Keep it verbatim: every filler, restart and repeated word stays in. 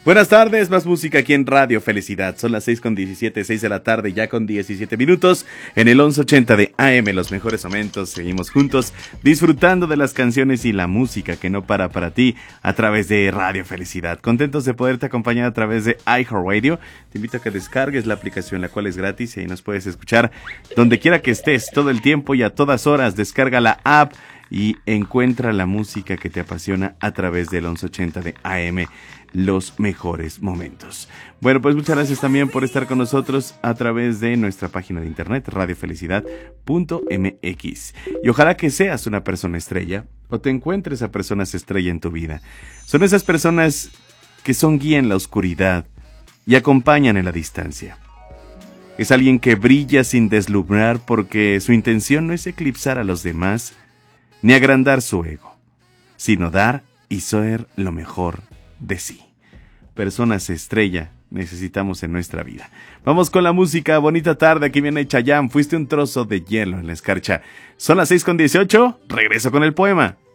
Buenas tardes, más música aquí en Radio Felicidad. Son las seis con diecisiete, seis de la tarde, ya con diecisiete minutos. En el once ochenta de A M, los mejores momentos. Seguimos juntos disfrutando de las canciones y la música que no para para ti a través de Radio Felicidad. Contentos de poderte acompañar a través de iHeartRadio. Te invito a que descargues la aplicación, la cual es gratis y ahí nos puedes escuchar donde quiera que estés, todo el tiempo y a todas horas. Descarga la app y encuentra la música que te apasiona a través del once ochenta de A M, los mejores momentos. Bueno, pues muchas gracias también por estar con nosotros a través de nuestra página de internet, radio felicidad punto m x. Y ojalá que seas una persona estrella o te encuentres a personas estrella en tu vida. Son esas personas que son guía en la oscuridad y acompañan en la distancia. Es alguien que brilla sin deslumbrar porque su intención no es eclipsar a los demás ni agrandar su ego, sino dar y ser lo mejor de sí. Personas estrella necesitamos en nuestra vida. Vamos con la música. Bonita tarde, aquí viene Chayanne. Fuiste un trozo de hielo en la escarcha. Son las seis con dieciocho. Regreso con el poema.